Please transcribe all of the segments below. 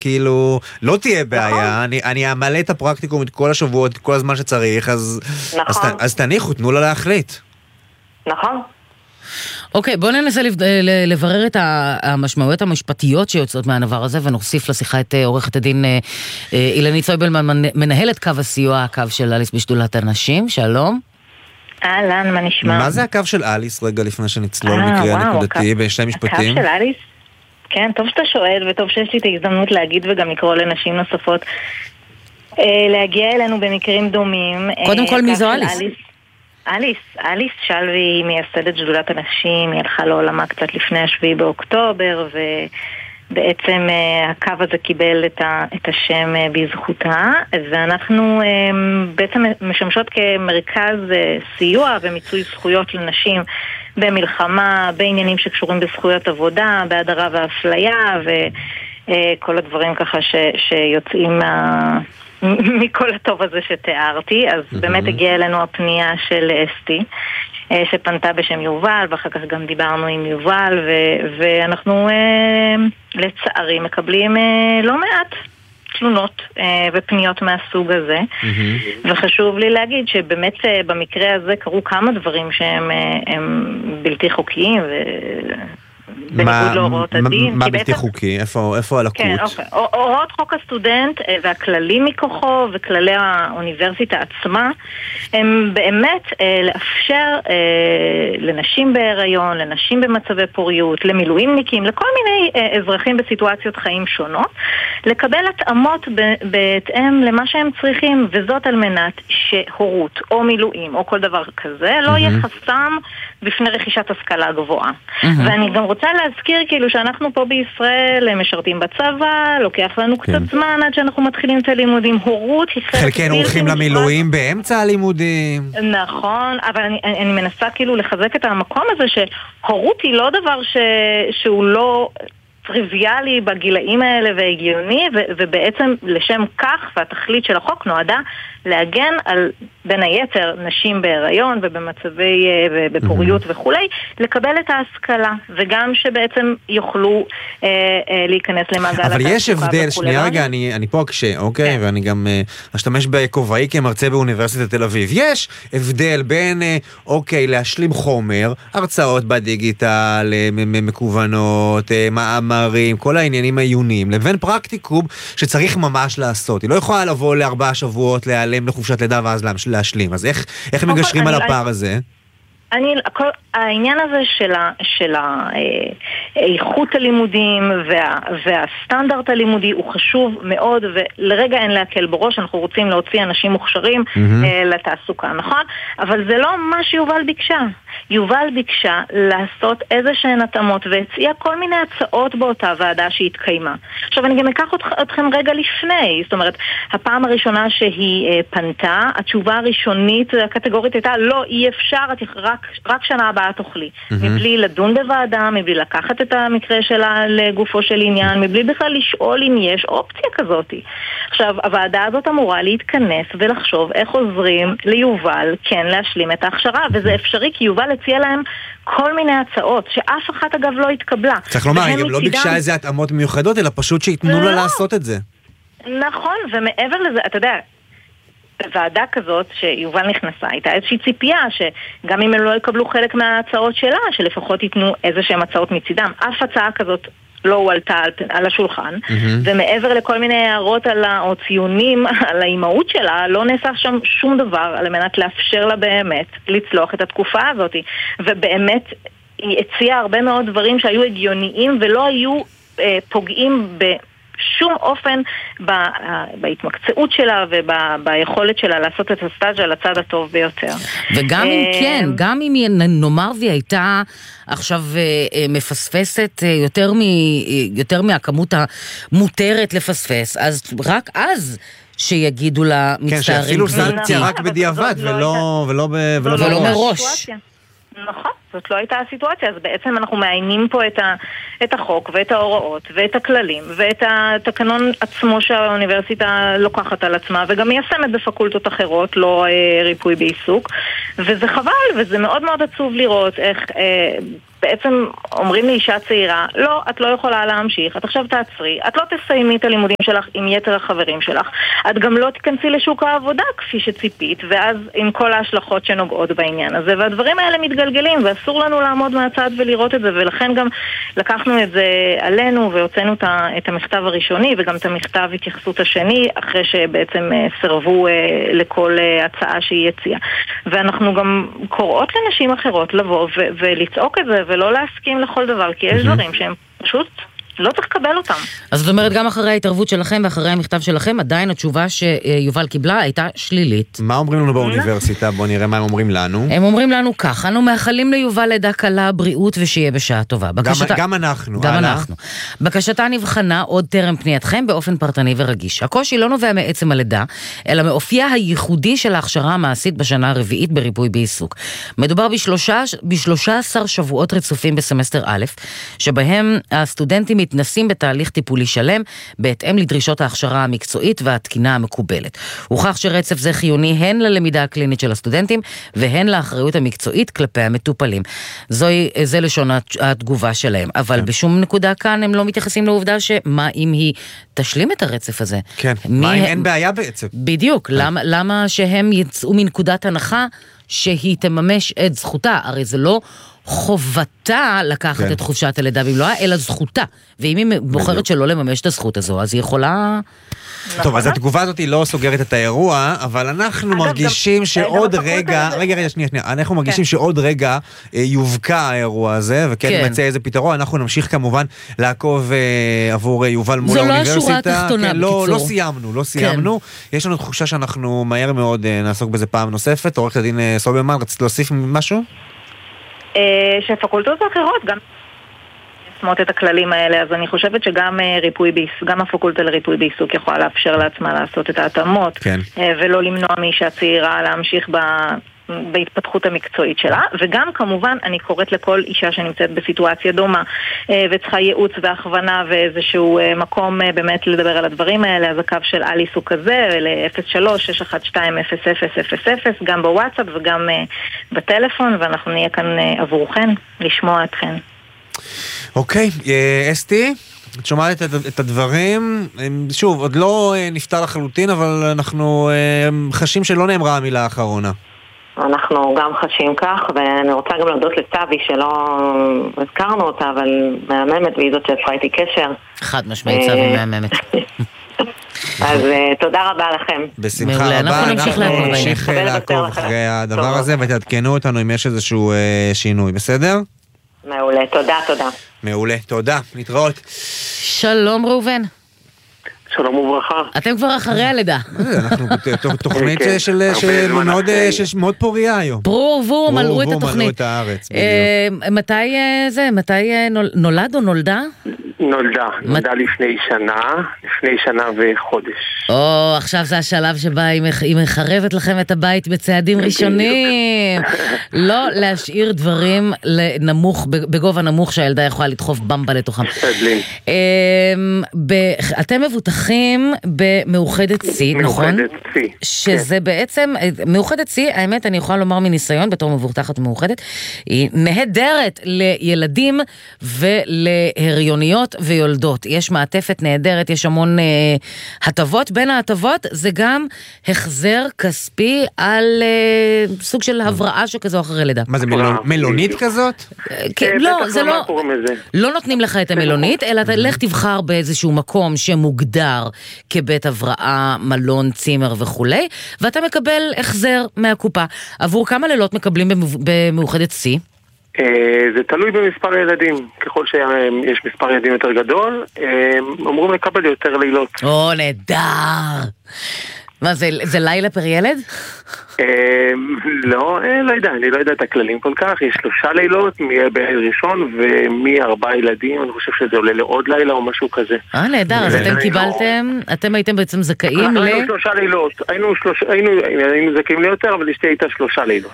כאילו לא תהיה בעיה, אני אמלא את הפרקטיקום את כל השבועות, את כל הזמן שצריך, אז תניחו, תנו לה להחליט. נכון. אוקיי, בואו ננסה לברר את המשמעויות המשפטיות שיוצאות מהדבר הזה, ונוסיף לשיחה את עורכת הדין אילנית צויבלמן, מנהלת קו הסיוע, הקו של אליס בשדולת הנשים. שלום. אהלן, מה נשמע? מה זה הקו של אליס, רגע לפני שנצלול מקרה נקודתי בשני משפטים? הקו של אליס? כן, טוב שאתה שואל, וטוב שיש לי את ההזדמנות להגיד וגם לקרוא לנשים נוספות להגיע אלינו במקרים דומים. קודם כל, מי זו אליס? אליס שלוי מייסדת שדולת הנשים, היא הלכה לעולמה קצת לפני 7 באוקטובר, ובעצם הקו הזה קיבל את השם בזכותה, ואנחנו בעצם משמשות כמרכז סיוע ומיצוי זכויות לנשים במלחמה, בעניינים שקשורים בזכויות עבודה, בהדרה ואפליה, וכל הדברים ככה שיוצאים מכל הטוב הזה שתיארתי. אז באמת הגיעה אלינו הפנייה של אסתי, שפנתה בשם יובל, ואחר כך גם דיברנו עם יובל, ואנחנו לצערי מקבלים לא מעט תלונות ופניות מהסוג הזה. וחשוב לי להגיד שבאמת במקרה הזה קרו כמה דברים שהם בלתי חוקיים בניגוד להוראות הדין. מה בלתי חוקי? איפה הלקות? כן, אוקיי. הוראות חוק הסטודנט והכללים מכוחו וכללי האוניברסיטה עצמה הם באמת לאפשר לנשים בהיריון, לנשים במצבי פוריות, למילואימניקים, לכל מיני אזרחים בסיטואציות חיים שונות, לקבל התאמות בהתאם למה שהם צריכים, וזאת על מנת שהורות או מילואים או כל דבר כזה לא יהיה חסם בפני רכישת השכלה גבוהה. ואני גם רוצה להזכיר כאילו שאנחנו פה בישראל משרתים בצבא, לוקח לנו קצת זמן עד שאנחנו מתחילים את הלימודים. הורות היא חלקנו הולכים למילואים באמצע הלימודים. נכון, אבל אני מנסה כאילו לחזק את המקום הזה שהורות היא לא דבר שהוא לא טריוויאלי בגילאים האלה והגיוני, ובעצם לשם כך והתכלית של החוק נועדה להגן על בין היתר נשים בהיריון ובמצבי בפוריות וכולי, לקבל את ההשכלה, וגם שבעצם יוכלו להיכנס למעגל התעסוקה. אבל יש הבדל, שנייה רגע, אני פה אוקיי, ואני גם אשתמש בכובעי כמרצה באוניברסיטת תל אביב. יש הבדל בין, אוקיי, להשלים חומר, הרצאות בדיגיטל, מקוונות, מאמרים, כל העניינים העיוניים, לבין פרקטיקום שצריך ממש לעשות. היא לא יכולה לבוא ל4 שבועות, להיעלם לחופשת לידה ואז להשלים. אז איך מגשרים על הפער הזה? העניין הזה של איכות הלימודים והסטנדרט הלימודי הוא חשוב מאוד, ולרגע אין להקל בראש, אנחנו רוצים להוציא אנשים מוכשרים לתעסוקה, נכון? אבל זה לא מה שיובל ביקשה. יובל ביקשה לעשות איזה שהן התאמות, והציעה כל מיני הצעות באותה ועדה שהתקיימה. עכשיו אני גם אקח אתכם רגע לפני, זאת אומרת, הפעם הראשונה שהיא פנתה, התשובה הראשונית הקטגורית הייתה, לא, אי אפשר, רק שנה הבאה תוכלי. מבלי לדון בוועדה, מבלי לקחת את המקרה שלה לגופו של עניין, מבלי בכלל לשאול אם יש אופציה כזאת. עכשיו, הוועדה הזאת אמורה להתכנס ולחשוב איך עוזרים ליובל כן להשלים את ההכשרה, וזה אפשרי כי יובל הציע להם כל מיני הצעות, שאף אחת אגב לא התקבלה. צריך לומר, היא גם לא ביקשה איזה התאמות מיוחדות, אלא פשוט שיתנו לה לעשות את זה. נכון, ומעבר לזה, אתה יודע, בוועדה כזאת שיובל נכנסה, הייתה איזושהי ציפייה שגם אם הם לא יקבלו חלק מההצעות שלה, שלפחות ייתנו איזה שהם הצעות מצידם. אף הצעה כזאת לא הועלתה על השולחן, ומעבר לכל מיני הערות או ציונים על האימהות שלה, לא נעשה שם שום דבר על מנת לאפשר לה באמת לצלוח את התקופה הזאת. ובאמת היא הציעה הרבה מאוד דברים שהיו הגיוניים ולא היו פוגעים בשום אופן בהתמקצעות שלה וביכולת שלה לעשות את הסטאז' על הצד הטוב ביותר. וגם אם כן, גם אם נאמר והיא הייתה עכשיו מפספסת יותר מהכמות המותרת לפפספס, אז רק אז שיגידו לה מצטערים. כן, שאפילו סנקציה רק בדיעבד ולא מראש. נכון, זאת לא הייתה הסיטואציה, אז בעצם אנחנו מעיינים פה את החוק ואת ההוראות ואת הכללים ואת התקנון עצמו שהאוניברסיטה לוקחת על עצמה וגם מיישמת בפקולטות אחרות, לא ריפוי בעיסוק, וזה חבל וזה מאוד מאוד עצוב לראות איך בעצם אומרים לאישה צעירה, לא, את לא יכולה להמשיך, את עכשיו תעצרי, את לא תסיימי את הלימודים שלך עם יתר החברים שלך, את גם לא תיכנסי לשוק העבודה כפי שציפית, ואז עם כל ההשלכות שנוגעות בעניין הזה, והדברים האלה מתגלגלים, ואסור לנו לעמוד מהצד ולראות את זה, ולכן גם לקחנו את זה עלינו, והוצאנו את המכתב הראשוני, וגם את המכתב התייחסות השני, אחרי שבעצם סרבו לכל הצעה שהיא הציעה. ואנחנו גם קוראות לנשים אחרות לבוא ולצעוק את זה, ולא להסכים לכל דבר, כי יש דברים שהם פשוט לא צריך לקבל אותם. אז זאת אומרת, גם אחרי ההתערבות שלכם ואחרי המכתב שלכם, עדיין התשובה שיובל קיבלה הייתה שלילית. מה אומרים לנו באוניברסיטה? בוא נראה מה הם אומרים לנו. הם אומרים לנו כך, אנו מאחלים ליובל לידה קלה, בריאות ושיהיה בשעה טובה. גם אנחנו. גם אנחנו. בקשתה נבחנה עוד טרם פנייתכם באופן פרטני ורגיש. הקושי לא נובע מעצם הלידה, אלא מאופייה הייחודי של ההכשרה המעשית בשנה הרביעית בריפוי בעיסוק. מדובר ב13 שבועות רצופים בסמסטר א', שבהם הסטודנטים מתנסים בתהליך טיפולי שלם, בהתאם לדרישות ההכשרה המקצועית והתקינה המקובלת. הוכח שרצף זה חיוני הן ללמידה הקלינית של הסטודנטים, והן לאחריות המקצועית כלפי המטופלים. זה לשון התגובה שלהם. אבל בשום נקודה כאן הם לא מתייחסים לעובדה שמה אם היא תשלים את הרצף הזה. כן, מה אם אין בעיה בעצם? בדיוק, למה שהם יצאו מנקודת הנחה שהיא תממש את זכותה? הרי זה לא חובתה לקחת את חופשת הלידה במלואה, אלא זכותה. ואם היא בוחרת שלא לממש את הזכות הזו, אז היא יכולה... טוב, אז התגובה הזאת היא לא סוגרת את האירוע, אבל אנחנו מרגישים שעוד רגע, שנייה, אנחנו מרגישים שעוד רגע יובקע האירוע הזה, וכן ימצא איזה פתרון, אנחנו נמשיך כמובן לעקוב עבור יובל מול האוניברסיטה. זו לא השורה התחתונה, בקיצור. לא סיימנו. יש לנו תחושה שאנחנו מהר מאוד נעסוק בזה פעם נוספת. עורכת הדין סוברמן, רצית להוסיף משהו? שפקולטות אחרות גם שמות את הכללים האלה, אז אני חושבת שגם גם הפקולטה לריפוי בעיסוק יכולה לאפשר לעצמה לעשות את ההתאמות, ולא למנוע מאישה צעירה להמשיך בהתפתחות המקצועית שלה, וגם כמובן אני קוראת לכל אישה שנמצאת בסיטואציה דומה וצריכה ייעוץ והכוונה ואיזשהו מקום באמת לדבר על הדברים האלה. אז הקו של אליס הוא כזה, ל-03-612-0000, גם בוואטסאפ וגם בטלפון, ואנחנו נהיה כאן עבורכן לשמוע אתכן. אוקיי, אסתי, את שומעת את הדברים, שוב, עוד לא נפתר לחלוטין, אבל אנחנו חשים שלא נאמרה המילה האחרונה. אנחנו גם חשים כך, ואני רוצה גם להודות לצבי שלא הזכרנו אותה, אבל מהממת, והיא זאת שיצרה איתי קשר. חד משמעית, צבי מהממת. אז תודה רבה לכם. בשמחה רבה, אנחנו נמשיך לעקוב אחרי הדבר הזה, ותעדכנו אותנו אם יש איזשהו שינוי, בסדר? מעולה, תודה. מעולה, תודה, נתראות. שלום ראובן. שלום וברכה. אתם כבר אחרי הלידה. אנחנו תוכנית מאוד פוריה היום. פרו ורבו מלאו את התוכנית. מלאו את הארץ, בדיוק. מתי נולד או נולדה? נולדה לפני שנה וחודש. עכשיו זה השלב שבה היא מחרבת לכם את הבית בצעדים ראשונים. לא להשאיר דברים בגובה נמוך שהילדה יכולה לדחוף במבה לתוכם. אתם מבוטחים במאוחדת צי, נכון? מאוחדת צי. שזה בעצם, מאוחדת צי, האמת אני יכולה לומר מניסיון בתור מבוטחת מאוחדת, היא נהדרת לילדים ולהריוניות ויולדות. יש מעטפת נהדרת, יש המון הטבות. בין ההטבות זה גם החזר כספי על סוג של הבראה שכזו אחרי לידה. מה זה, מלונית כזאת? לא, זה לא נותנים לך את המלונית, אלא לך תבחר באיזשהו מקום שמוגדר כבית הבראה, מלון, צימר וכולי, ואתה מקבל החזר מהקופה. עבור כמה לילות מקבלים במאוחדת צי? זה תלוי במספר ילדים. ככל שיש מספר ילדים יותר גדול, אמורים לקבל יותר לילות. נהדר! מה זה לילה פר ילד? לא יודע, אני לא יודע את הכללים כל כך. יש 3 לילות ראשון ומ4 ילדים, אני חושב שזה עולה לעוד לילה או משהו כזה. נהדר, אז אתם הייתם בעצם זכאים היינו 3 לילות, היינו זכאים ליותר, אבל אשתי הייתה 3 לילות.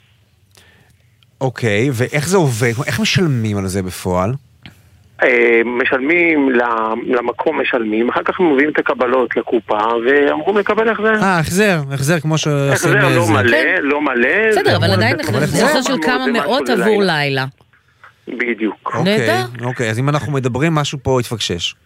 אוקיי, ואיך זה עובד? איך משלמים על זה בפועל? משלמים למקום, אחר כך מביאים את הקבלות לקופה ואמורים לקבל החזר כמו שעושים החזר לא מלא בסדר, אבל עדיין החזר של כמה מאות עבור לילה. בדיוק. אוקיי, אז אם אנחנו מדברים, משהו פה התפקשש.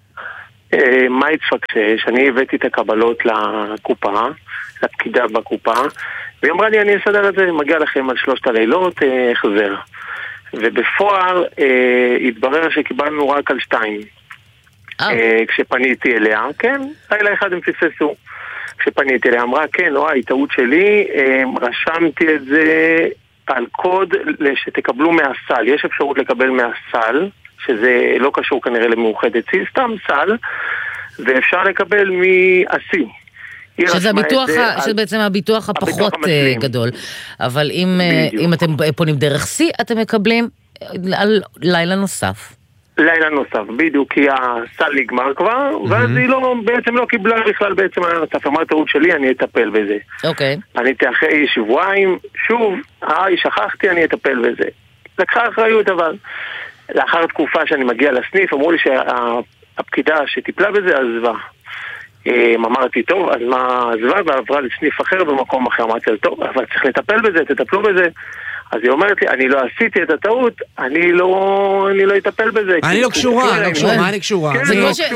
מה התפקשש? אני הבאתי את הקבלות לקופה, לפקידה בקופה, והיא אמרה לי, אני אסדר את זה, מגיע לכם על 3 הלילות, החזר. ובפועל התברר שקיבלנו רק על 2. כשפניתי אליה, כן, לילה אחד הם פספסו. כשפניתי אליה, אמרה, כן, טעות שלי, רשמתי את זה על קוד שתקבלו מהסל. יש אפשרות לקבל מהסל, שזה לא קשור כנראה למאוחדת, סתם סל, ואפשר לקבל מהסי. שזה בעצם הביטוח הפחות גדול. אבל אם אתם פונים דרך סי, אתם מקבלים על לילה נוסף. לילה נוסף, בדיוק, כי הסל נגמר כבר, ואז היא בעצם לא קיבלה בכלל בעצם הנוסף. אמרה טעות שלי, אני אטפל בזה. אוקיי. אני אחרי שבועיים, שוב, שכחתי, אני אטפל בזה. לקחה אחריות אבל. לאחר תקופה שאני מגיע לסניף, אמרו לי שהפקידה שטיפלה בזה עזבה. אמרתי, טוב, אז מה עזבה? ועברה לסניף אחר במקום אחר. אמרתי, טוב, אבל צריך לטפל בזה, תטפלו בזה. אז היא אומרת לי, אני לא עשיתי את הטעות, אני לא אטפל בזה. אני לא קשורה, מה אני קשורה? זה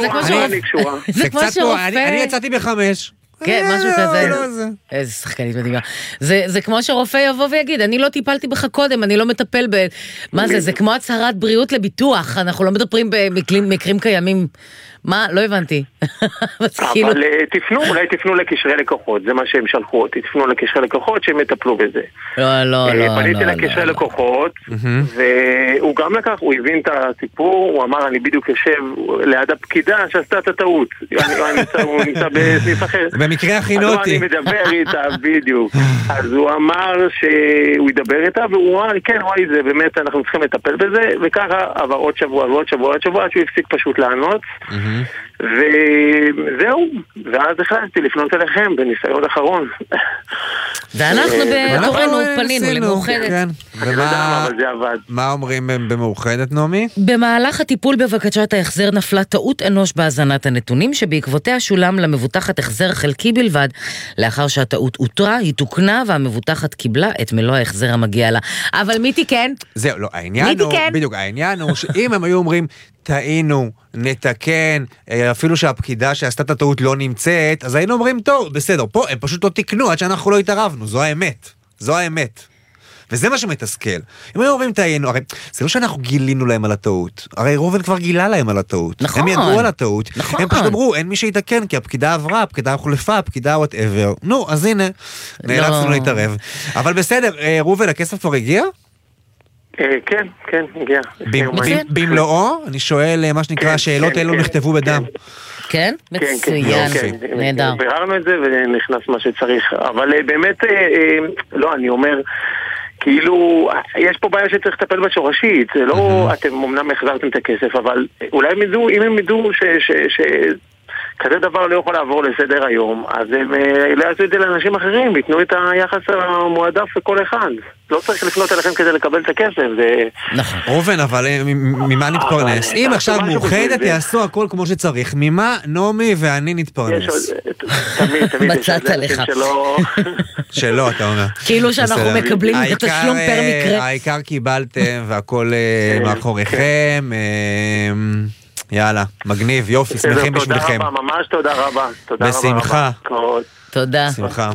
כמו שרופא... אני יצאתי ב5. כן, משהו כזה. איזה שחקנית מדהימה. זה כמו שרופא יבוא ויגיד, אני לא טיפלתי בך קודם, אני לא מטפל ב... מה זה? זה כמו הצהרת בריאות לביטוח, אנחנו לא מדברים במקרים קיימים. מה? לא הבנתי. אבל אולי תפנו לקשרי לקוחות, זה מה שהם שלחו אותי, תפנו לקשרי לקוחות שהם יטפלו בזה. לא. פניתי לקשרי לקוחות, והוא גם לקח, הוא הבין את הסיפור, הוא אמר, אני בדיוק יושב ליד הפקידה שעשתה את הטעות. הוא נמצא בסניף אחר. במקרה הכינו אותי. אני מדבר איתה, בדיוק. אז הוא אמר שהוא ידבר איתה, והוא אמר, כן, וואי, זה באמת, אנחנו צריכים לטפל בזה, וככה עבר עוד שבוע, שהוא הפסיק פשוט לענות. וזהו, ואז החלטתי לפנות אליכם בניסיון אחרון. ואנחנו בתורנו פנינו למאוחדת. מה אומרים במאוחדת, נעמי? במהלך הטיפול בבקשת ההחזר נפלה טעות אנוש בהזנת הנתונים, שבעקבותיה שולם למבוטחת החזר חלקי בלבד. לאחר שהטעות הותרה, היא תוקנה והמבוטחת קיבלה את מלוא ההחזר המגיע לה. אבל מי תיקן? זהו, לא, העניין הוא שאם הם היו אומרים טעינו, נתקן, אפילו שהפקידה שעשתה את הטעות לא נמצאת, אז היינו אומרים, טוב, בסדר, פה הם פשוט לא תקנו עד שאנחנו לא התערבנו, זו האמת. וזה מה שמתסכל. אם היו אומרים טעינו, הרי זה לא שאנחנו גילינו להם על הטעות, הרי ראובן כבר גילה להם על הטעות. נכון. הם ידעו על הטעות, הם פשוט אמרו, אין מי שיתקן, כי הפקידה עברה, הפקידה הוחלפה, הפקידה whatever. נו, אז הנה, נאלצנו להתערב. אבל בסדר, ראובן, הכסף כבר הגיע? כן, הגיע. במלואו, אני שואל מה שנקרא, השאלות האלו נכתבו בדם. כן? מצוין, נהדר. ביררנו את זה ונכנס מה שצריך, אבל באמת, לא, אני אומר, כאילו, יש פה בעיה שצריך לטפל בשורשית, זה לא, אתם אמנם החזרתם את הכסף, אבל אולי אם הם ידעו כזה דבר לא יכול לעבור לסדר היום, אז הם לא יעשו את זה לאנשים אחרים, ויתנו את היחס המועדף לכל אחד. לא צריך לפנות אליכם כדי לקבל את הכסף, זה... נכון. ראובן, אבל ממה נתפרנס? אם עכשיו מאוחדת יעשו הכל כמו שצריך, ממה נעמי ואני נתפרנס? תמיד. מצאת לך. שלא, אתה אומר. כאילו שאנחנו מקבלים את השלום פר מקרה. העיקר קיבלתם והכל מאחוריכם. יאללה, מגניב, יופי, שמחים בשבילכם. תודה רבה, ממש תודה רבה. בשמחה. תודה. שמחה.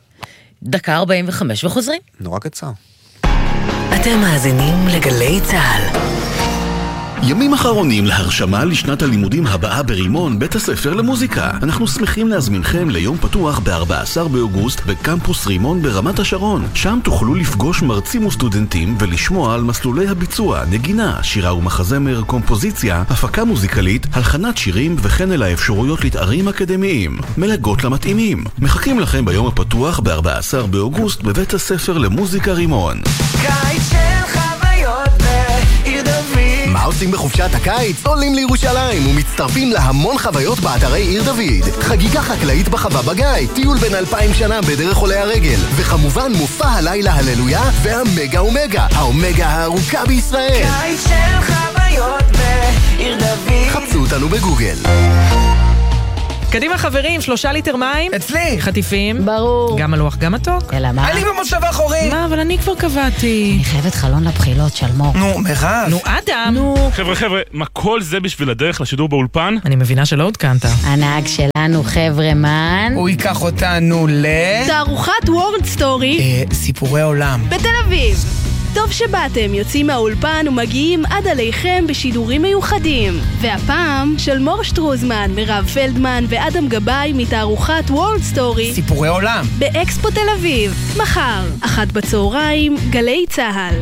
1:45 וחוזרים. נורא קצר. אתם מאזינים לגלי צהל. ימים אחרונים להרשמה לשנת הלימודים הבאה ברימון, בית הספר למוזיקה. אנחנו שמחים להזמינכם ליום פתוח ב-14 באוגוסט בקמפוס רימון ברמת השרון. שם תוכלו לפגוש מרצים וסטודנטים ולשמוע על מסלולי הביצוע, נגינה, שירה ומחזמר, קומפוזיציה, הפקה מוזיקלית, הלחנת שירים וכן אל האפשרויות לתארים אקדמיים. מלגות למתאימים. מחכים לכם ביום הפתוח ב-14 באוגוסט בבית הספר למוזיקה רימון. קיץ של חוויות בעיר דוד. מה עושים בחופשת הקיץ? עולים לירושלים ומצטרפים להמון חוויות באתרי עיר דוד. חגיגה חקלאית בחווה בגיא, טיול בין 2000 שנה בדרך עולי הרגל, וכמובן מופע הלילה הללויה והמגה אומגה, האומגה הארוכה בישראל. קיץ של חוויות בעיר דוד. חפשו אותנו בגוגל. קדימה חברים, 3 ליטר מים. אצלי. חטיפים. ברור. גם הלוח, גם מתוק. אלא מה? אני במושב האחורי. מה, אבל אני כבר קבעתי. אני חייבת חלון לבחילות, שלמור. נו, מירב. נו, אדם. נו. חבר'ה, מה כל זה בשביל הדרך לשידור באולפן? אני מבינה שלא עודכנת. הנהג שלנו חבר'מן. הוא ייקח אותנו תערוכת וורד סטורי. סיפורי עולם. בתל אביב. טוב שבאתם, יוצאים מהאולפן ומגיעים עד עליכם בשידורים מיוחדים. והפעם של מור שטרוזמן, מירב פלדמן ואדם גבאי מתערוכת וורד סטורי. סיפורי עולם. באקספו תל אביב. מחר, 13:00, גלי צהל.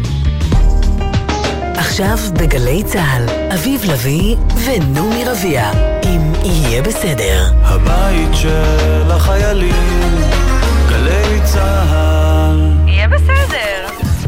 עכשיו בגלי צהל, אביב לוי ונומי רביע, אם יהיה בסדר. הבית של החיילים, גלי צהל. יהיה בסדר.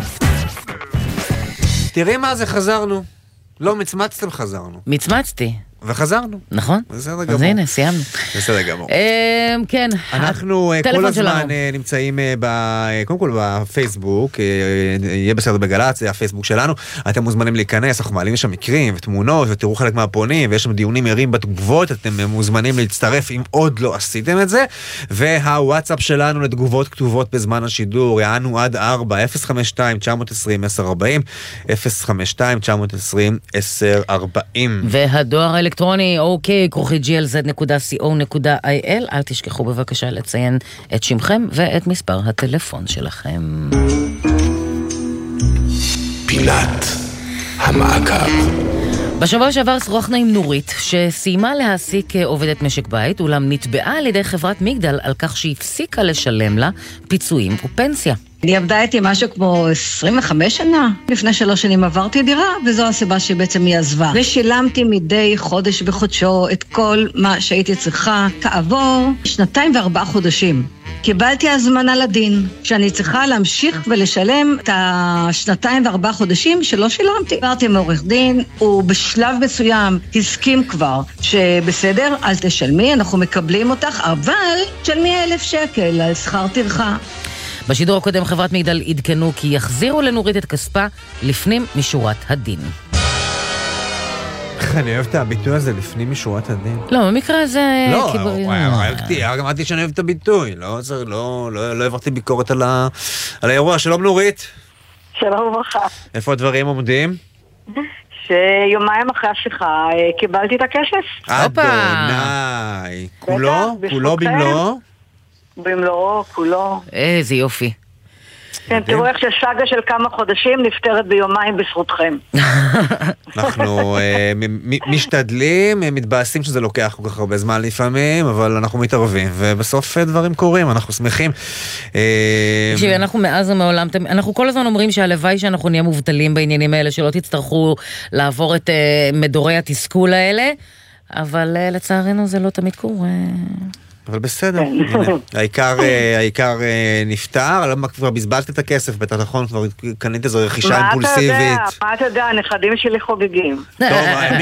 תראי מה זה, חזרנו. לא מצמצתם, חזרנו. מצמצתי. וחזרנו. נכון. בסדר גמור. אז הנה, סיימנו. בסדר גמור. כן. אנחנו כל הזמן נמצאים קודם כל בפייסבוק, יהיה בסדר בגל"צ, זה הפייסבוק שלנו. אתם מוזמנים להיכנס, אנחנו מעלים שם מקרים ותמונות, ותראו חלק מהפונים, ויש שם דיונים ערים בתגובות, אתם מוזמנים להצטרף אם עוד לא עשיתם את זה. והוואטסאפ שלנו לתגובות כתובות בזמן השידור, יענו עד 4, 052-920-1040, 052-920-1040. והדואר אלקטרוני, אוקיי, @glz.co.il. אל תשכחו בבקשה לציין את שמכם ואת מספר הטלפון שלכם. פינת המעקב. בשבוע שעבר שוחחנו עם נורית, שסיימה להעסיק עובדת משק בית, אולם נתבעה על ידי חברת מגדל על כך שהפסיקה לשלם לה פיצויים ופנסיה. אני עבדה איתי משהו כמו 25 שנה. לפני 3 שנים עברתי דירה, וזו הסיבה שבעצם היא עזבה. ושילמתי מדי חודש בחודשו את כל מה שהייתי צריכה. כעבור 2 ו4 חודשים. קיבלתי הזמנה לדין, שאני צריכה להמשיך ולשלם את 2 ו4 חודשים שלא שילמתי. עברתי מעורך דין, הוא בשלב מסוים הסכים כבר שבסדר, אל תשלמי, אנחנו מקבלים אותך, אבל תשלמי 1,000 שקל על שכר טרחה. בשידור הקודם חברת מגדל עדכנו כי יחזירו לנורית את כספה לפנים משורת הדין. אני אוהב את הביטוי הזה לפנים משורת הדין. לא, במקרה הזה... לא, אמרתי שאני אוהב את הביטוי. לא העברתי ביקורת על האירוע. שלום נורית. שלום וברכה. איפה הדברים עומדים? שיומיים אחרי השיחה קיבלתי את הכסף. אדוני. כולו במלואו? במלואו, כולו. איזה יופי. כן, תראו איך שסאגה של כמה חודשים נפטרת ביומיים בזכותכם. אנחנו משתדלים, מתבאסים שזה לוקח כל כך הרבה זמן לפעמים, אבל אנחנו מתערבים, ובסוף דברים קורים, אנחנו שמחים. אנחנו מאז ומעולם, אנחנו כל הזמן אומרים שהלוואי שאנחנו נהיה מובטלים בעניינים האלה, שלא תצטרכו לעבור את מדורי התסכול האלה, אבל לצערנו זה לא תמיד קורה. אבל בסדר, העיקר נפטר, כבר בזבזת את הכסף, בטח נכון, כבר קנית איזו רכישה אימפולסיבית. מה אתה יודע, הנכדים שלי חוגגים. טוב,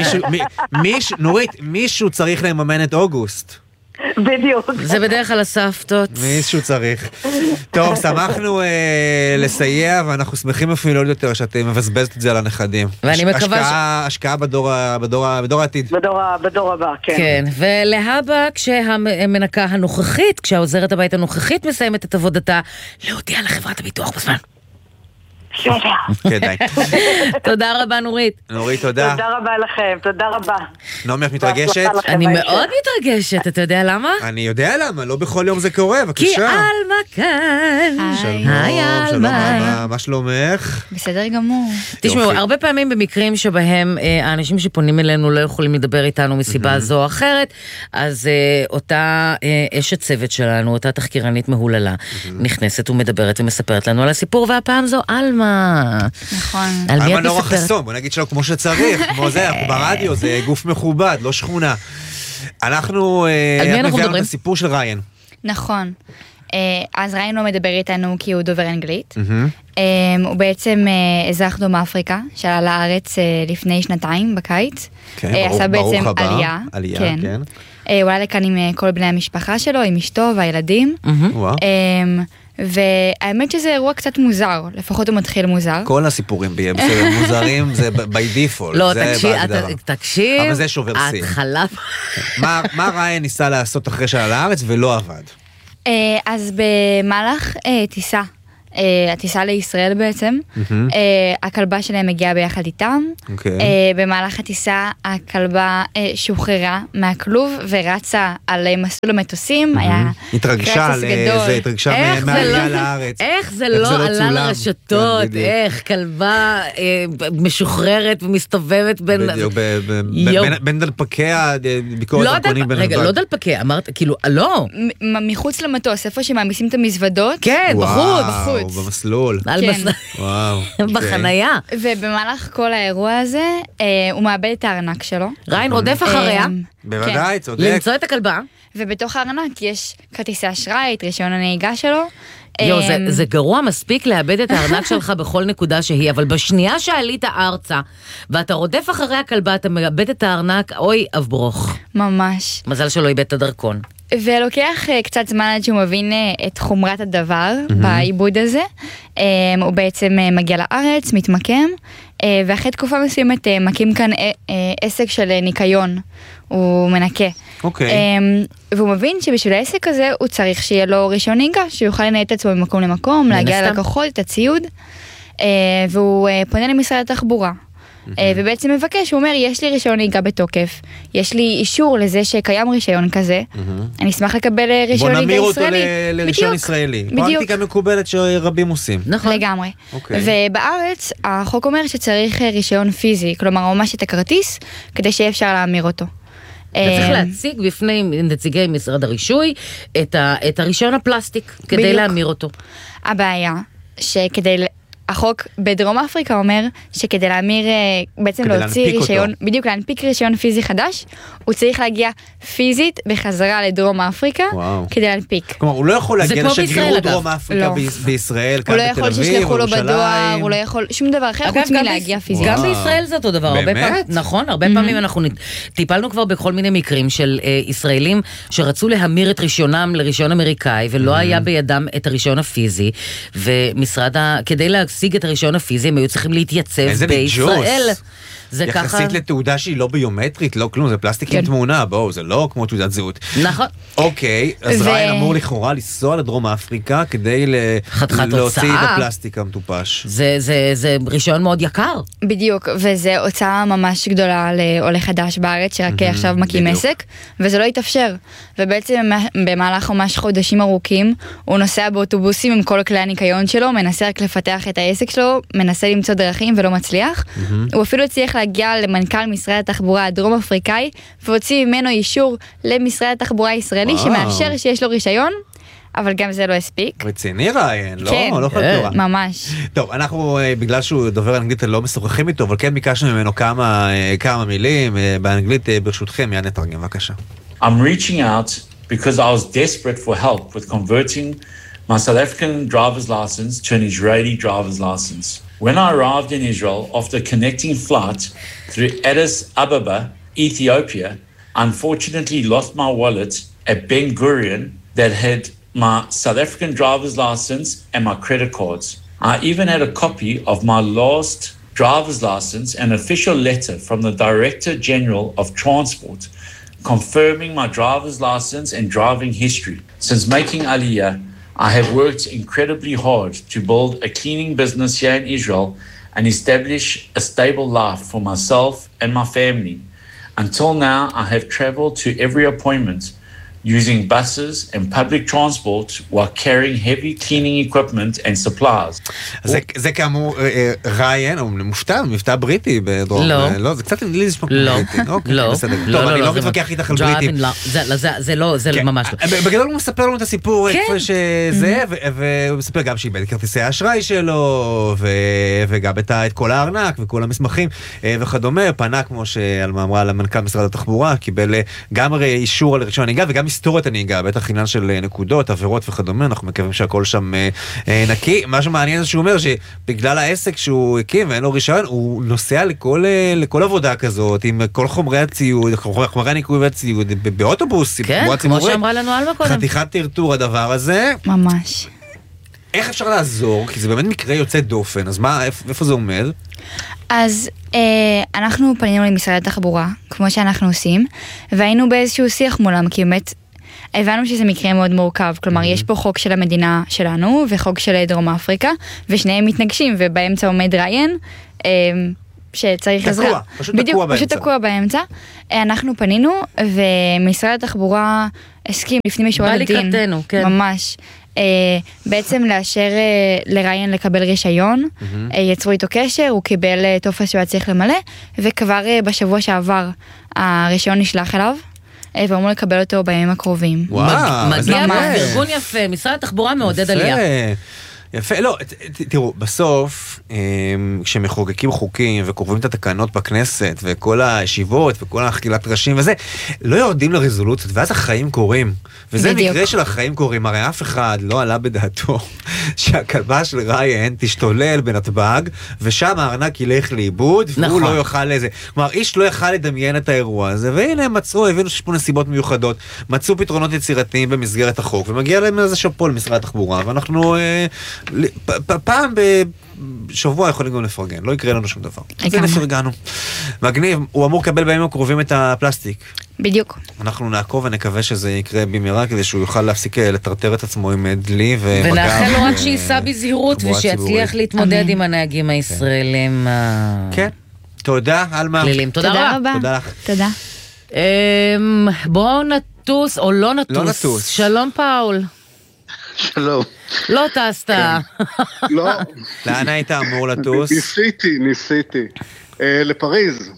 נורית, מישהו צריך לממן את אוגוסט. בדיוק. זה בדרך כלל הסבתות. מישהו צריך. טוב, שמחנו לסייע, ואנחנו שמחים אפילו עוד יותר שאתם מבזבזת את זה על הנכדים. ואני מקווה השקעה בדור העתיד. בדור הבא, כן. כן, ולהבא כשהמנקה הנוכחית, כשהעוזרת הבית הנוכחית מסיימת את עבודתה, להודיע לחברת הביטוח בזמן. כדאי. תודה רבה נורית. נורית, תודה. תודה רבה לכם, תודה רבה. נעמי, את מתרגשת? אני מאוד מתרגשת, אתה יודע למה? אני יודע למה, לא בכל יום זה קורה, בבקשה. כי אלמה כאן. שלום, מה שלומך? בסדר גמור. תשמעו, הרבה פעמים במקרים שבהם האנשים שפונים אלינו לא יכולים לדבר איתנו מסיבה זו או אחרת, אז אותה אשת צוות שלנו, אותה תחקירנית מהוללה, נכנסת ומדברת ומספרת לנו על הסיפור, והפעם זו אלמה. נכון. אלמה נורא חסום, בוא נגיד שלא כמו שצריך, כמו זה, אנחנו ברדיו, זה גוף מכובד, לא שכונה. אנחנו מביאים את הסיפור של ריין. נכון. אז ריין לא מדבר איתנו כי הוא דובר אנגלית. הוא בעצם אזרח דרום אפריקה, שעלה לארץ לפני 2 בקיץ. עשה בעצם עלייה. הוא עלה לכאן עם כל בני המשפחה שלו, עם אשתו והילדים. והאמת שזה אירוע קצת מוזר, לפחות הוא מתחיל מוזר. כל הסיפורים מוזרים זה by default. לא, תקשיב. אבל זה שובר סין. ההתחלה. מה ריין ניסה לעשות אחרי שעלה לארץ ולא עבד? אז במהלך הטיסה לישראל בעצם, הכלבה שלהם הגיעה ביחד איתם. במהלך הטיסה הכלבה שוחררה מהכלוב ורצה על מסלול המטוסים, היה התרגשה מהעלייה לארץ. איך זה לא עלה לרשתות, איך כלבה משוחררת ומסתובבת בין דלפקיה, ביקורת דרכונים בנתב"ג. רגע, לא דלפקיה, אמרת, כאילו, לא. מחוץ למטוס, איפה שמעמיסים את המזוודות. כן, בחוץ. במסלול. וואו. בחנייה. ובמהלך כל האירוע הזה, הוא מאבד את הארנק שלו. ריין רודף אחריה. בוודאי, צודק. למצוא את הכלבה. ובתוך הארנק יש כרטיסי אשראי, את רישיון הנהיגה שלו. זה גרוע מספיק לאבד את הארנק שלך בכל נקודה שהיא, אבל בשנייה שעלית ארצה, ואתה רודף אחרי הכלבה, אתה מאבד את הארנק, אוי, אברוך. ממש. מזל שלא איבד את הדרכון. ולוקח קצת זמן עד שהוא מבין את חומרת הדבר בעיבוד הזה. הוא בעצם מגיע לארץ, מתמקם, ואחרי תקופה מסוימת מקים כאן עסק של ניקיון. הוא מנקה. והוא מבין שבשביל העסק הזה הוא צריך שיהיה לו רישיון נהיגה, שיוכל לנהל את עצמו ממקום למקום, להגיע ללקוחות, את הציוד, והוא פונה למשרד התחבורה. ובעצם מבקש, הוא אומר, יש לי רישיון נהיגה בתוקף, יש לי אישור לזה שקיים רישיון כזה, אני אשמח לקבל רישיון נהיגה ישראלי. בוא נמיר אותו לרישיון ישראלי. פרקטיקה מקובלת שרבים עושים. נכון. לגמרי. ובארץ, החוק אומר שצריך רישיון פיזי, כלומר, ממש את הכרטיס, כדי שיהיה אפשר להמיר אותו. צריך להציג בפני נציגי משרד הרישוי את הרישיון הפלסטיק, כדי להמיר אותו. הבעיה, שכדי... החוק בדרום אפריקה אומר שכדי להמיר, בעצם להוציא רישיון, בדיוק להנפיק רישיון פיזי חדש, הוא צריך להגיע פיזית בחזרה לדרום אפריקה כדי להנפיק. כלומר, הוא לא יכול להגיע לשגרירות דרום אפריקה בישראל, כאן בתל אביב, הוא לא יכול שישלחו לו בדואר, הוא לא יכול שום דבר אחר חוץ מלהגיע פיזית. גם בישראל זה אותו דבר. באמת? נכון, הרבה פעמים אנחנו טיפלנו כבר בכל מיני מקרים של ישראלים שרצו להמיר את רישיונם לרישיון אמריקאי, ולא היה בידם את הרישיון הפיזי, ומשרד כדי להשיג את הרישיון הפיזי, הם היו צריכים להתייצב בישראל. זה ככה... יחסית לתעודה שהיא לא ביומטרית, לא כלום, זה פלסטיק עם תמונה, בואו, זה לא כמו תעודת זהות. נכון. אוקיי, אז ריין אמור לכאורה לנסוע לדרום אפריקה כדי להוציא את הפלסטיק המטופש. זה רישיון מאוד יקר. בדיוק, וזה הוצאה ממש גדולה לעולה חדש בארץ, שרק עכשיו מקים עסק, וזה לא יתאפשר. ובעצם במהלך ממש חודשים ארוכים, הוא נוסע באוטובוסים עם כל כלי הניקיון שלו, מנסה רק לפתח את העסק שלו, מנסה למצוא דרכים ולא מצליח. הוא אפילו הצליח להגיע למנכ"ל משרד התחבורה הדרום אפריקאי, והוציא ממנו אישור למשרד התחבורה הישראלי, שמאפשר שיש לו רישיון, אבל גם זה לא הספיק. רציני ריין, לא חלטורה. ממש. טוב, אנחנו, בגלל שהוא דובר אנגלית, לא משוחחים איתו, אבל כן ביקשנו ממנו כמה מילים, באנגלית ברשותכם, מיד נתרגם, בבקשה. I'm reaching out because I was desperate for help with converting my South African driver's license to an Israeli driver's license. When I arrived in Israel after a connecting flight through Addis Ababa, Ethiopia, I unfortunately lost my wallet at Ben Gurion that had my South African driver's license and my credit cards. I even had a copy of my last driver's license and official letter from the Director General of Transport confirming my driver's license and driving history. Since making Aliyah, I have worked incredibly hard to build a cleaning business here in Israel and establish a stable life for myself and my family. Until now, I have traveled to every appointment using buses and public transport while carrying heavy cleaning equipment and supplies. זה כאמור ריין, הוא מופתע, מבטא בריטי בדרום. לא, זה קצת אנגליזי שפה בריטי. לא. טוב, אני לא מתווכח איתך על בריטים. זה ממש לא. בגדול הוא מספר לנו את הסיפור איפה שזה, והוא מספר גם שאיבד כרטיסי האשראי שלו, וגם את כל הארנק וכל המסמכים וכדומה. פנה, כמו שאלמה אמרה, למנכ"ל משרד התחבורה, קיבל גם אישור על רישיון הנהיגה וגם היסטוריית הנהיגה, בטח עניין של נקודות, עבירות וכדומה, אנחנו מקווים שהכל שם נקי. מה שמעניין זה שהוא אומר שבגלל העסק שהוא הקים ואין לו רישיון, הוא נוסע לכל עבודה כזאת, עם כל חומרי הציוד, חומרי הניקוי והציוד, באוטובוס, כן, כמו שאמרה לנו אלמה קודם. חתיכת טרטור הדבר הזה. ממש. איך אפשר לעזור? כי זה באמת מקרה יוצא דופן, אז מה, איפה זה עומד? אז אנחנו פנינו למשרד התחבורה, כמו שאנחנו עושים, והיינו באיזשהו שיח מולם, כי באמת הבנו שזה מקרה מאוד מורכב, כלומר יש פה חוק של המדינה שלנו, וחוק של דרום אפריקה, ושניהם מתנגשים, ובאמצע עומד ריין, שצריך עזרה. פשוט תקוע באמצע. אנחנו פנינו, ומשרד התחבורה הסכים לפני משורת הדין. לקראתנו, כן. ממש. בעצם לאשר לריין לקבל רישיון, יצרו איתו קשר, הוא קיבל טופס שהוא היה צריך למלא, וכבר בשבוע שעבר הרישיון נשלח אליו, ואמרו לקבל אותו בימים הקרובים. וואו, מגיע בארגון יפה, משרד התחבורה מעודד עלייה. יפה, לא, תראו, בסוף, כשמחוקקים חוקים וקוראים את התקנות בכנסת, וכל הישיבות, וכל החקילת ראשים וזה, לא יורדים לרזולוציות, ואז החיים קורים. וזה מקרה של החיים קורים, הרי אף אחד לא עלה בדעתו שהכלבה של ריין תשתולל בנתב"ג, ושם הארנק ילך לאיבוד, והוא לא יוכל לזה. כלומר, איש לא יוכל לדמיין את האירוע הזה, והנה הם מצאו, הבינו שיש פה נסיבות מיוחדות, מצאו פתרונות יצירתיים במסגרת החוק, ומגיע להם איזה שאפו למשרד התחבורה, ואנחנו פעם בשבוע יכולים גם לפרגן, לא יקרה לנו שום דבר. אז הנה פרגנו. מגניב, הוא אמור לקבל בימים הקרובים את הפלסטיק. בדיוק. אנחנו נעקוב ונקווה שזה יקרה במהרה, כדי שהוא יוכל להפסיק לטרטר את עצמו עם דלי ונאחל לו רק שייסע בזהירות, ושיצליח להתמודד עם הנהגים הישראלים. כן. תודה, אלמה. תודה רבה. תודה לך. תודה. בואו נטוס, או לא נטוס. שלום פאול. שלום. לא טסת. לא. לאן היית אמור לטוס? ניסיתי. לפריז.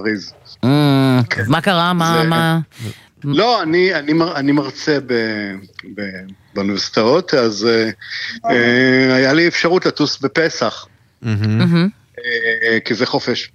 מה קרה? מה? לא, אני מרצה באוניברסיטאות, אז היה לי אפשרות לטוס בפסח. כי זה חופש.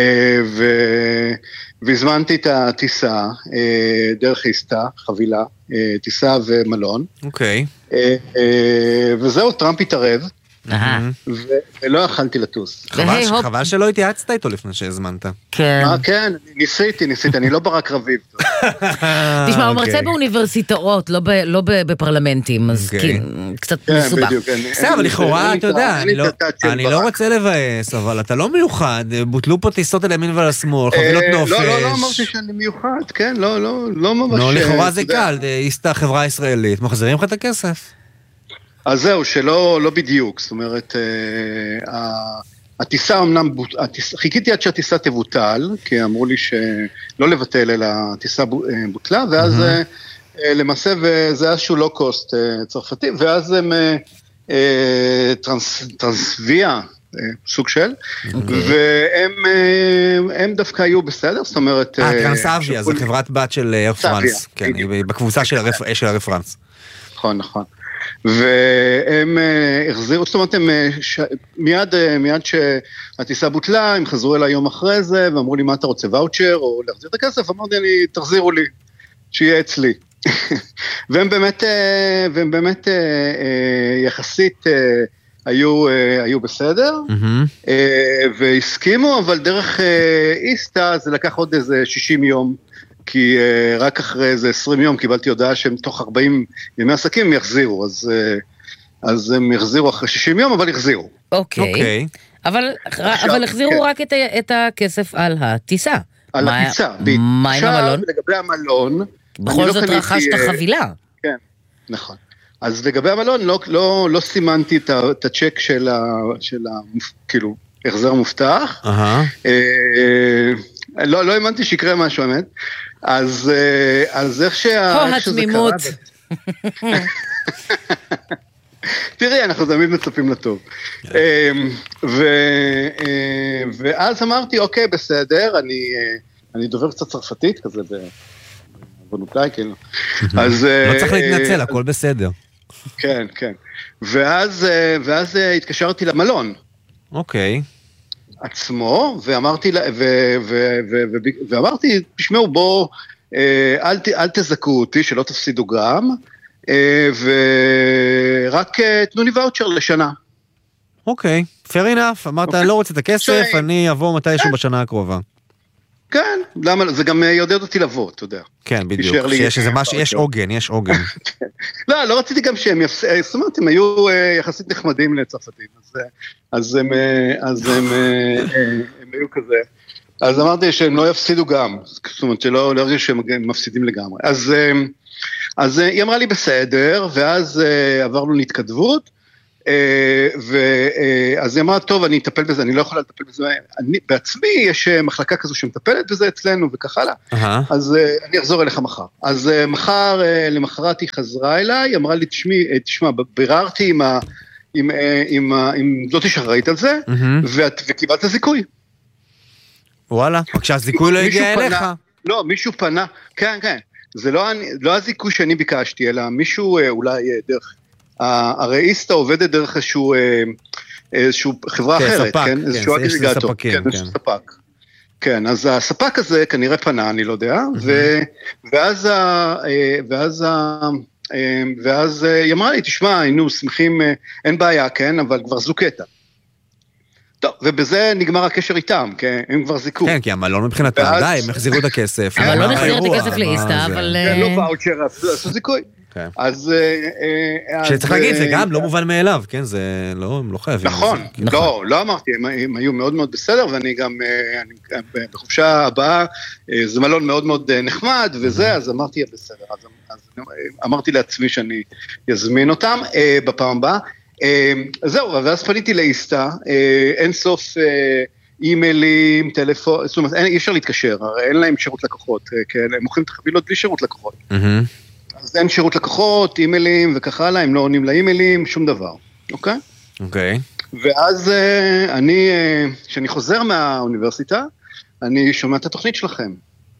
והזמנתי את הטיסה, דרך איסטה, חבילה, טיסה ומלון. אוקיי. וזהו, טראמפ התערב, ולא יכלתי לטוס. חבל שלא התייעצת איתו לפני שהזמנת. כן. כן, ניסיתי, אני לא ברק רביב. תשמע, הוא מרצה באוניברסיטאות, לא בפרלמנטים, אז קצת מסובך. בסדר, אבל לכאורה, אתה יודע, אני לא רוצה לבאס, אבל אתה לא מיוחד, בוטלו פה טיסות על ימין ועל השמאל, חבילות נופש. לא אמרתי שאני מיוחד, כן, לא ממש. לא, לכאורה זה קל, איסטה חברה ישראלית, מחזירים לך את הכסף. אז זהו, שלא בדיוק, זאת אומרת, הטיסה אמנם, חיכיתי עד שהטיסה תבוטל, כי אמרו לי שלא לבטל, אלא הטיסה בוטלה, ואז למעשה, וזה היה שהוא לואו-קוסט צרפתי, ואז הם טרנסוויה, סוג של, והם דווקא היו בסדר, זאת אומרת... טרנסאביה, זו חברת בת של אייר פרנס, כן, היא בקבוצה של אייר פרנס. נכון. והם החזירו, זאת אומרת, מיד שהטיסה בוטלה, הם חזרו אליי יום אחרי זה, ואמרו לי, מה אתה רוצה, ואוצ'ר, או להחזיר את הכסף? אמרתי לי, תחזירו לי, שיהיה אצלי. והם באמת יחסית היו בסדר, והסכימו, אבל דרך איסטה זה לקח עוד איזה 60 יום, כי רק אחרי איזה 20 יום קיבלתי הודעה שהם תוך 40 ימי עסקים יחזירו, אז הם יחזירו אחרי 60 יום, אבל יחזירו. אוקיי. אבל החזירו רק את הכסף על הטיסה. על הטיסה. מה עם המלון? לגבי המלון... בכל זאת רכשת חבילה. כן, נכון. אז לגבי המלון לא סימנתי את הצ'ק של כאילו, החזר מובטח. לא האמנתי שיקרה משהו, האמת. אז איך שזה קרה... תראי, אנחנו תמיד מצפים לטוב. ואז אמרתי, אוקיי, בסדר, אני דובר קצת צרפתית, כזה בבונותיי, כאילו. לא צריך להתנצל, הכל בסדר. כן. ואז התקשרתי למלון. אוקיי. עצמו, ואמרתי, תשמעו, בואו, אל תזכו אותי, שלא תפסידו גרם, ורק תנו לי ואוצ'ר לשנה. אוקיי, fair enough, אמרת, לא רוצה את הכסף, אני אבוא מתישהו בשנה הקרובה. כן, למה, זה גם יעודד אותי לבוא, אתה יודע. כן, בדיוק, שיש איזה משהו, יש עוגן, יש עוגן. לא רציתי גם שהם זאת אומרת, הם היו יחסית נחמדים לצרפתים, אז הם היו כזה. אז אמרתי שהם לא יפסידו גם, זאת אומרת שלא ירגיש שהם מפסידים לגמרי. אז היא אמרה לי בסדר, ואז עברנו להתכתבות, אז היא אמרה, טוב, אני אטפל בזה, אני לא יכולה לטפל בזה, בעצמי יש מחלקה כזו שמטפלת בזה אצלנו וכך הלאה, אז אני אחזור אליך מחר. אז מחר, למחרת היא חזרה אליי, היא אמרה לי, תשמע, ביררתי עם זאת שאחראית על זה, וקיבלת זיכוי. וואלה, כשהזיכוי לא הגיע אליך. לא, מישהו פנה, כן, זה לא הזיכוי שאני ביקשתי, אלא מישהו אולי דרך, הרי איסטה עובדת דרך איזשהו חברה אחרת, כן? איזשהו אגריגטור, כן, איזשהו ספק. כן, אז הספק הזה כנראה פנה, אני לא יודע, ואז היא אמרה לי, תשמע, היינו שמחים, אין בעיה, כן, אבל כבר זו קטע. טוב, ובזה נגמר הקשר איתם, כן, הם כבר זיקו. כן, כי המלון מבחינתם, די, הם החזירו את הכסף. אבל לא נחזיר את הכסף לאיסטה, אבל... כן, לא ואוצ'ר, עשו זיקוי. אז... שצריך להגיד, זה גם לא מובן מאליו, כן, זה לא חייבים. נכון, לא אמרתי, הם היו מאוד מאוד בסדר, ואני גם, בחופשה הבאה, זה מלון מאוד מאוד נחמד, וזה, אז אמרתי, בסדר, אז אמרתי לעצמי שאני יזמין אותם בפעם הבאה, זהו, ואז פניתי לאיסטה, אין סוף אימיילים, טלפון, זאת אומרת, אי אפשר להתקשר, הרי אין להם שירות לקוחות, הם מוכרים את החבילות בלי שירות לקוחות. אז אין שירות לקוחות, אימיילים וכך הלאה, הם לא עונים לאימיילים, שום דבר, אוקיי? אוקיי. ואז כשאני חוזר מהאוניברסיטה, אני שומע את התוכנית שלכם.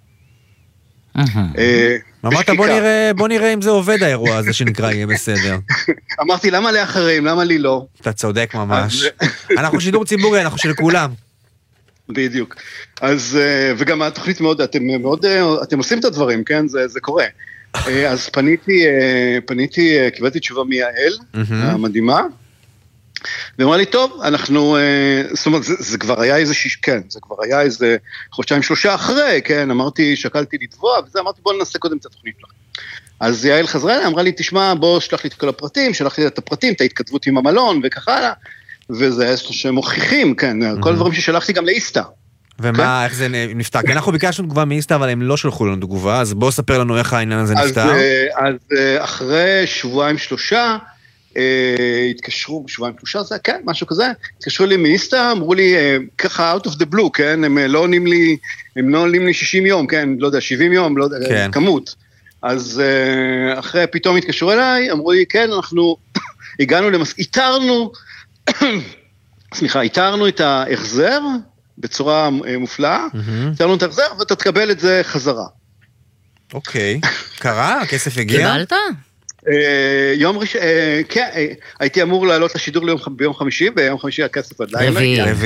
אמרת בוא נראה אם זה עובד האירוע הזה שנקרא יהיה בסדר. אמרתי למה לאחרים, למה לי לא? אתה צודק ממש. אנחנו שידור ציבורי, אנחנו של כולם. בדיוק. אז וגם התוכנית מאוד, אתם עושים את הדברים, כן? זה קורה. אז פניתי, קיבלתי תשובה מיעל, המדהימה, ואמרה לי, טוב, אנחנו, זאת אומרת, זה כבר היה איזה זה כבר היה איזה חודשיים שלושה אחרי, כן, שקלתי לתבוע, וזה, אמרתי, בוא ננסה קודם את התוכנית שלך. אז יעל חזרה אליי, אמרה לי, תשמע, בוא שלח לי את כל הפרטים, שלח לי את הפרטים, את ההתכתבות עם המלון, וכך הלאה, וזה היה שמוכיחים, כן, כל הדברים ששלחתי גם לאיסטה. ומה, איך זה נפתר? כי אנחנו ביקשנו תגובה מאיסטה, אבל הם לא שלחו לנו תגובה, אז בוא ספר לנו איך העניין הזה נפתר. אז אחרי שבועיים שלושה, התקשרו, שבועיים שלושה, זה כן, משהו כזה, התקשרו לי מאיסטה, אמרו לי, ככה out of the blue, כן, הם לא עונים לי 60 יום, כן, לא יודע, 70 יום, לא יודע, כמות. אז אחרי פתאום התקשרו אליי, אמרו לי, כן, אנחנו הגענו איתרנו את ההחזר, בצורה מופלאה, איתרנו את ההחזר, ואתה תקבל את זה חזרה. אוקיי, קרה? הכסף הגיע? קיבלת? יום ראשון, כן, הייתי אמור לעלות לשידור ביום חמישי, ביום חמישי הכסף עדיין.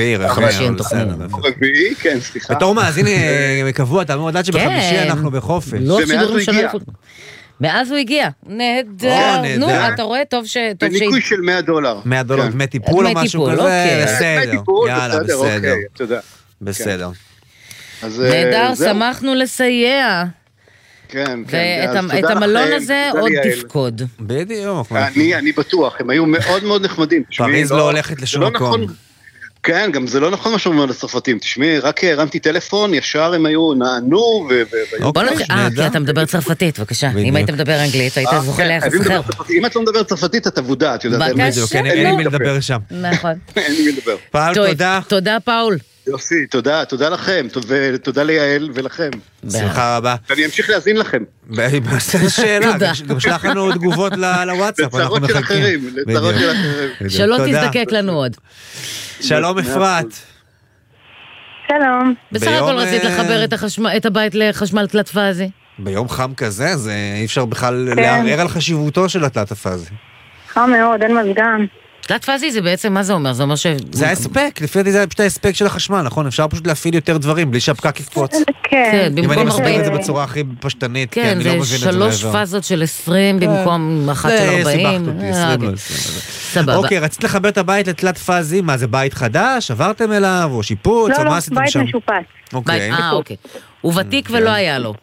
רביעי, כן, סליחה. בתור מאזין קבוע, אתה מאוד עד שבחמישי אנחנו בחופש. ומאז הוא הגיע. מאז הוא הגיע, נהדר, נו, אתה רואה טוב בניקוי של $100. $100 דמי טיפול או משהו כזה, בסדר, יאללה, בסדר. תודה. בסדר. נהדר, שמחנו לסייע. כן, ואת המלון הזה עוד תפקוד. בדיוק. אני בטוח, הם היו מאוד מאוד נחמדים. פריז לא הולכת לשום מקום. כן, גם זה לא נכון מה שאומרים לצרפתים, תשמעי, רק הרמתי טלפון, ישר הם היו נענו, בוא נתחיל, כי אתה מדבר צרפתית, בבקשה, אם היית מדבר אנגלית, היית זוכה ליחס אחר. אם את לא מדבר צרפתית, אתה עבודה, את יודעת, אין לי מי לדבר שם. נכון. אין לי מי לדבר. פאול, תודה. תודה, פאול. יוסי, תודה לכם, ותודה ליעל ולכם. שמחה רבה. ואני אמשיך להזין לכם. שאלה, גם שלח לנו תגובות לוואטסאפ, אנחנו מחכים. לצרות של אחרים. שלא תזדקק לנו עוד. שלום אפרת. שלום. בסך הכל רצית לחבר את הבית לחשמל תלת פאזי. ביום חם כזה, אי אפשר בכלל לערער על חשיבותו של התלת הפאזי. חם מאוד, אין מזגן. תלת פאזי זה בעצם, מה זה אומר? זה אומר ש... זה ההספק, לפי דעתי זה פשוט ההספק של החשמל, נכון? אפשר פשוט להפעיל יותר דברים, בלי שהפקק יקפוץ. כן, אם אני במקום מסביר 40... את זה בצורה הכי פשטנית, כי אני לא מבין את זה. כן, זה 3 פאזות של 20 במקום 1 של 40. סיבכת אותי, 20 לא 20. סבבה. אוקיי, רצית לחבר את הבית לתלת פאזי, מה זה בית חדש? עברתם אליו, או שיפוץ, או מה עשיתם שם? בית משופץ. אוקיי. אוקיי. הוא ותיק ולא היה לו.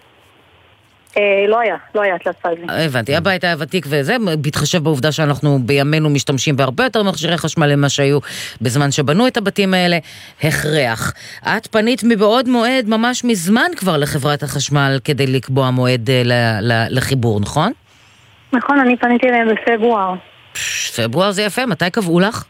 לא היה תלת פאזי. הבנתי, הבית היה ותיק וזה, בהתחשב בעובדה שאנחנו בימינו משתמשים בהרבה יותר מכשירי חשמל למה שהיו בזמן שבנו את הבתים האלה, הכרח. את פנית מבעוד מועד ממש מזמן כבר לחברת החשמל כדי לקבוע מועד לחיבור, נכון? נכון, אני פניתי אליהם בפברואר. פברואר זה יפה, מתי קבעו לך?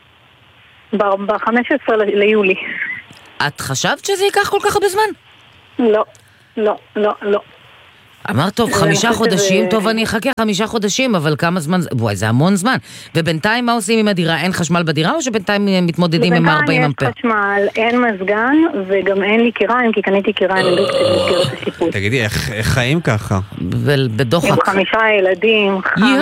ב-15 ליולי. את חשבת שזה ייקח כל כך הרבה זמן? לא. אמרת, טוב, 5 חודשים, טוב, אני אחכה 5 חודשים, אבל כמה זמן, וואי, זה המון זמן. ובינתיים מה עושים עם הדירה? אין חשמל בדירה, או שבינתיים מתמודדים עם 40 אמפר? יש חשמל, אין מזגן, וגם אין לי קיריים, כי קניתי קיריים במסגרת השיפוץ. תגידי, איך חיים ככה? בדוחק. עם 5 ילדים,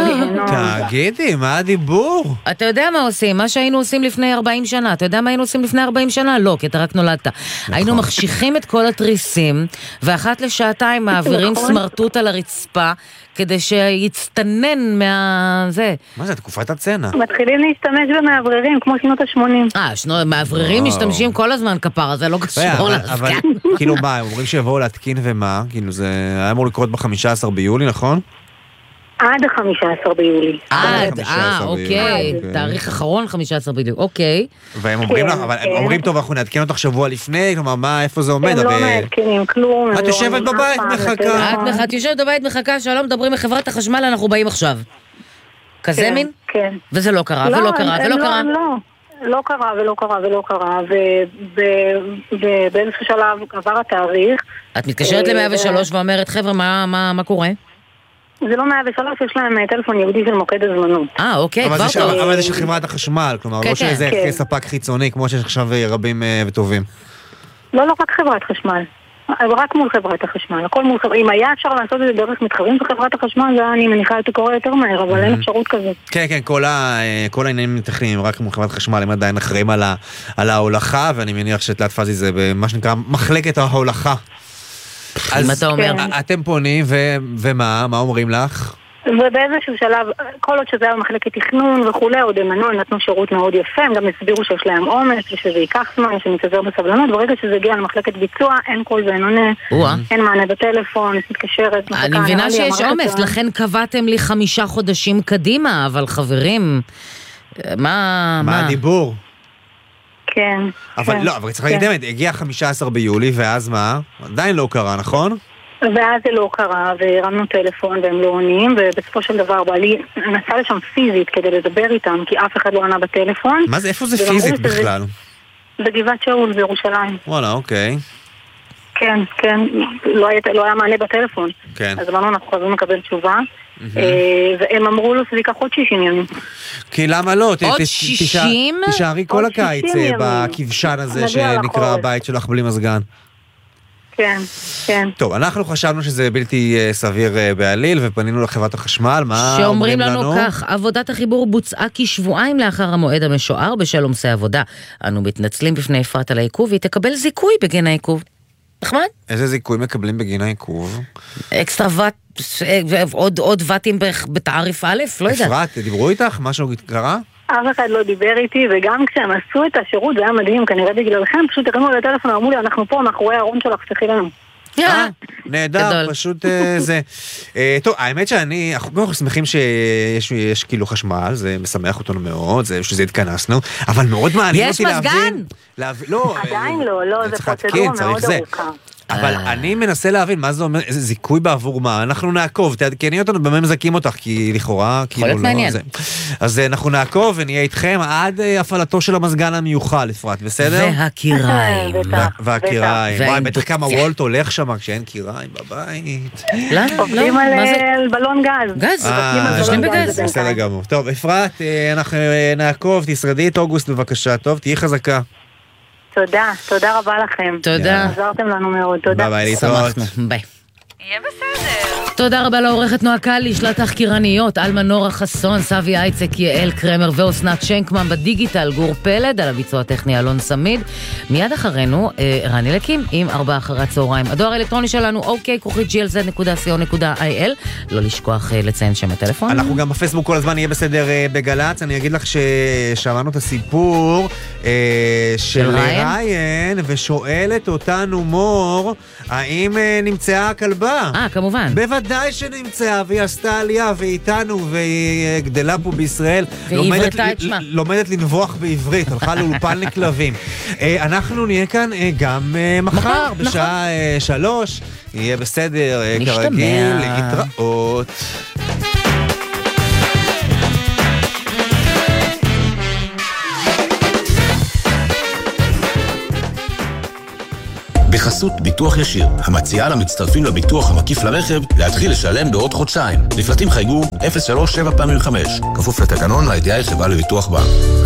תגידי, מה הדיבור? אתה יודע מה עושים? מה שהיינו עושים לפני 40 שנה. אתה יודע מה היינו עושים לפני 40 שנה? לא, כי אתה רק נולדת. היינו מחשיכים את כל התריסים, ואחת לשעתיים מעבירים סמרטוט על הרצפה, כדי שיצטנן זה. מה זה, תקופת הצנע? מתחילים להשתמש במעבררים, כמו שנות ה-80. מעבררים משתמשים כל הזמן כפרה, זה לא קשור אבל כאילו מה, הם אומרים שיבואו להתקין ומה? כאילו זה היה אמור לקרות ב-15 ביולי, נכון? עד ה-15 ביולי. אוקיי. תאריך אחרון 15 ביולי, אוקיי. והם אומרים לך, אבל הם אומרים, טוב, אנחנו נעדכן אותך שבוע לפני, כלומר, מה, איפה זה עומד? הם לא מעדכנים כלום. את יושבת בבית, מחכה. את יושבת בבית, מחכה, שלום, מדברים מחברת החשמל, אנחנו באים עכשיו. כזה מין? כן. וזה לא קרה, ולא קרה, ולא קרה. לא קרה ולא קרה ולא קרה, ובאיזשהו שלב עבר התאריך. את מתקשרת ל-103 ואומרת, חבר'ה, מה קורה? זה לא 103, יש להם טלפון יהודי של מוקד הזמנות. אוקיי, כבר טוב. אבל זה של חברת החשמל, כלומר, לא שזה ספק חיצוני, כמו שיש עכשיו רבים וטובים. לא רק חברת חשמל. רק מול חברת החשמל. הכל מול חברת... אם היה אפשר לעשות את זה דרך מתחרים של חברת החשמל, זה אני מניחה את הקורא יותר מהר, אבל אין אפשרות כזאת. כן, כל העניינים מתכנים, רק מול חברת חשמל, הם עדיין אחראים על ההולכה, ואני מניח שתלת פאזי זה במה שנקרא מחלקת ההולכה. אז אתם פונים, ומה? מה אומרים לך? ובאיזשהו שלב, כל עוד שזה היה במחלקת תכנון וכולי, עוד הם נתנו שירות מאוד יפה, הם גם הסבירו שיש להם אומץ, ושזה ייקח זמן, שנתעזר בסבלנות, ברגע שזה הגיע למחלקת ביצוע, אין כל זה עונה, אין מענה בטלפון, מתקשרת, אני מבינה שיש אומץ, לכן קבעתם לי 5 חודשים קדימה, אבל חברים, מה הדיבור? כן. אבל לא, אבל צריך להגיד אמת, הגיע 15 ביולי, ואז מה? עדיין לא קרה, נכון? ואז זה לא קרה, והרמנו טלפון והם לא עונים, ובסופו של דבר בעלי נסע לשם פיזית כדי לדבר איתם, כי אף אחד לא ענה בטלפון. מה זה, איפה זה פיזית בכלל? בגבעת שאול, בירושלים. וואלה, אוקיי. כן, לא היה מענה בטלפון. כן. אז אמרנו, אנחנו חייבים לקבל תשובה, והם אמרו לו שזה ייקח עוד 60 ימים. כי למה לא? עוד 60? תשארי כל הקיץ בכבשן הזה שנקרא הבית שלך בלי מזגן. כן. טוב, אנחנו חשבנו שזה בלתי סביר בעליל, ופנינו לחברת החשמל, מה שאומרים לנו כך, עבודת החיבור בוצעה כשבועיים לאחר המועד המשוער בשל עומסי עבודה. אנו מתנצלים בפני אפרת על העיכוב, והיא תקבל זיכוי בגין העיכוב. נחמד? איזה זיכוי מקבלים בגין העיכוב? אקסטרה וט, עוד וטים בתעריף א', לא יודעת. אפרת, דיברו איתך? משהו קרה? אף אחד לא דיבר איתי, וגם כשהם עשו את השירות, זה היה מדהים, כנראה בגללכם, פשוט תקנו לטלפון, אמרו לי, אנחנו פה, מאחורי הארון שלך, תפתחי לנו. נהדר, פשוט זה. טוב, האמת אנחנו שמחים שיש כאילו חשמל, זה משמח אותנו מאוד, שזה התכנסנו, אבל מאוד מעניין אותי להבין. יש מזגן? עדיין לא, זה פרוצדורה מאוד ארוכה. אבל אני מנסה להבין מה זה אומר, איזה זיכוי בעבור מה, אנחנו נעקוב, תעדכני אותנו במה מזכים אותך, כי לכאורה, כאילו לא, אז אנחנו נעקוב ונהיה איתכם עד הפעלתו של המזגן המיוחד, אפרת, בסדר? והקיריים, וואי, בטח כמה וולט הולך שם כשאין קיריים בבית. עובדים על בלון גז. משלים בגז. בסדר גמור. טוב, אפרת, אנחנו נעקוב, תשרדי את אוגוסט בבקשה, טוב, תהיי חזקה. תודה רבה לכם. תודה. עזרתם לנו מאוד, תודה. ביי, להתראות. ביי. יהיה בסדר. תודה רבה לעורכת נועה קליש, לתחקירניות, אלמה נורה חסון, סבי אייצק, יעל קרמר ואוסנת שנקמן בדיגיטל, גור פלד, על הביצוע הטכני אלון סמיד. מיד אחרינו, רני לקים עם 4 אחרי הצהריים. הדואר האלקטרוני שלנו, ok@glz.co.il. לא לשכוח לציין שם הטלפון. אנחנו גם בפייסבוק כל הזמן יהיה בסדר בגלץ. אני אגיד לך ששמענו את הסיפור של ריין, ושואלת אותנו מור, האם נמצאה הכלבה? כמובן. בוודאי שנמצאה, והיא עשתה עלייה, והיא איתנו, והיא גדלה פה בישראל. לומדת לנבוח בעברית, הלכה לאולפן לכלבים. אנחנו נהיה כאן גם מחר, בשעה 3. יהיה בסדר, כרגיל, להתראות. בחסות ביטוח ישיר, המציעה למצטרפים לביטוח המקיף לרכב להתחיל לשלם בעוד חודשיים. לפרטים חייגו 0375, כפוף לתקנון ה-IDI חברה לביטוח בנק.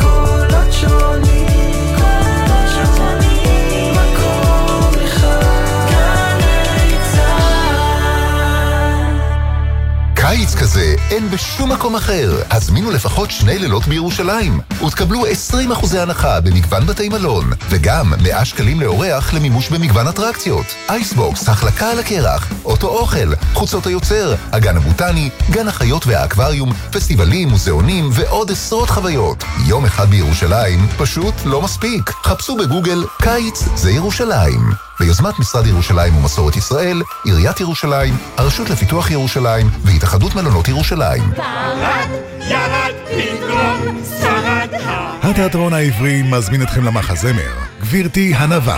קיץ כזה אין בשום מקום אחר. הזמינו לפחות 2 לילות בירושלים ותקבלו 20% הנחה במגוון בתי מלון, וגם 100 שקלים לאורח למימוש במגוון אטרקציות. אייסבוקס, החלקה על הקרח, אוטו אוכל, חוצות היוצר, הגן הבוטני, גן החיות והאקווריום, פסטיבלים, מוזיאונים ועוד עשרות חוויות. יום אחד בירושלים פשוט לא מספיק. חפשו בגוגל קיץ זה ירושלים. ביוזמת משרד ירושלים ומסורת ישראל, עיריית ירושלים, הרשות לפיתוח ירושלים והתאחדות מלונות ירושלים. פרד, ירד, פתאום, שרד. התיאטרון העברי מזמין אתכם למחזמר, גבירתי הנווה.